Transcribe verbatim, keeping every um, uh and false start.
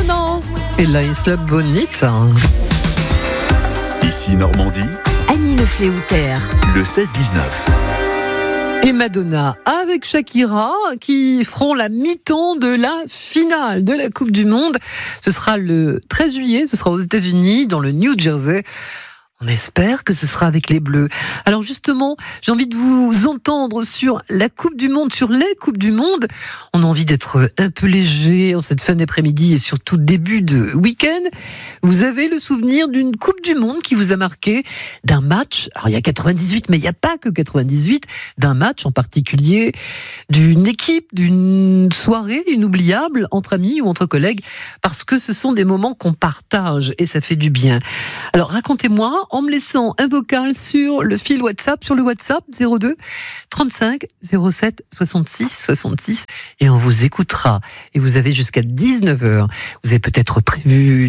Madonna et la Isla Bonita. Ici Normandie, Annie Le Fléoutère, le seize dix-neuf. Et Madonna avec Shakira qui feront la mi-temps de la finale de la Coupe du Monde. Ce sera le treize juillet, ce sera aux États-Unis, dans le New Jersey. On espère que ce sera avec les Bleus. Alors justement, j'ai envie de vous entendre sur la Coupe du Monde, sur les Coupes du Monde. On a envie d'être un peu léger en cette fin d'après-midi et surtout début de week-end. Vous avez le souvenir d'une Coupe du Monde qui vous a marqué, d'un match, alors il y a quatre-vingt-dix-huit, mais il n'y a pas que quatre-vingt-dix-huit, d'un match en particulier, d'une équipe, d'une soirée inoubliable entre amis ou entre collègues, parce que ce sont des moments qu'on partage et ça fait du bien. Alors racontez-moi, en me laissant un vocal sur le fil WhatsApp, sur le WhatsApp zéro deux trente-cinq zéro sept soixante-six soixante-six et on vous écoutera. Et vous avez jusqu'à dix-neuf heures. Vous avez peut-être prévu